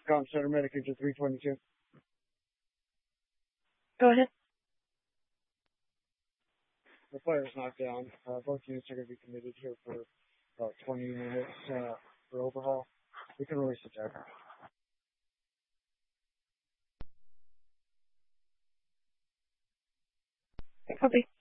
Com Center Medic Agent 322. Go ahead. The fire's knocked down. Both units are going to be committed here for about 20 minutes for overhaul. We can release the tech. Copy.